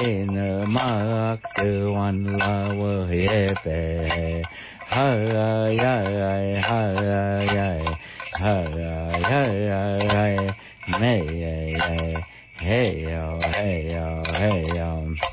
no mak to one law yepe. Hi, hi, hi, hi, may, hey, hey.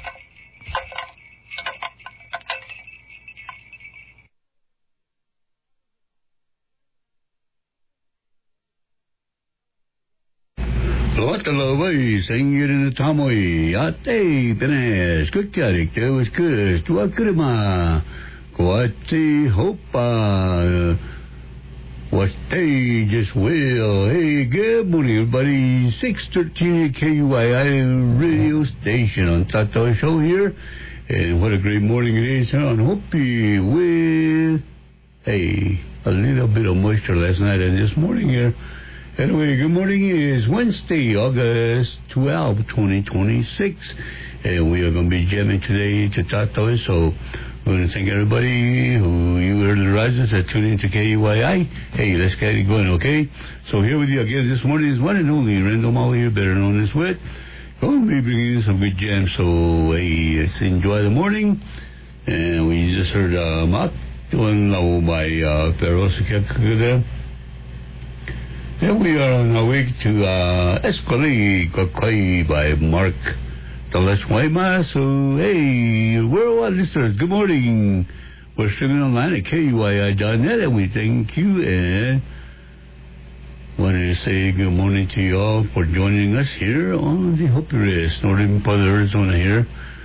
Lotalovai, singing in the Tomoy, Ate, Benes, good Jarik, there was good, Tuakrima, Coati, Hopa, what they just will. Hey, good morning, everybody. 613 KUII radio station on Tato Show here. And what a great morning it is on Hopi with, hey, a little bit of moisture last night and this morning here. Anyway, good morning. It is Wednesday, August 12, 2026. And we are going to be jamming today to Tato. So we want to thank everybody who you early risers that tune into KUII. Hey, let's get it going, okay? So here with you again this morning is one and only Randall Molly here, better known as Wit. Going to be bringing in some good jams. So, hey, let's enjoy the morning. And we just heard Mak doing low by Perosa Kekagada. Then we are on our way to Escali Kokoi by Mark Daleswaima. So, hey, we're all listeners. Good morning. We're streaming online at KUII.net, and we thank you. And wanted to say good morning to you all for joining us here on the Hopi Rest, northern part of Arizona here.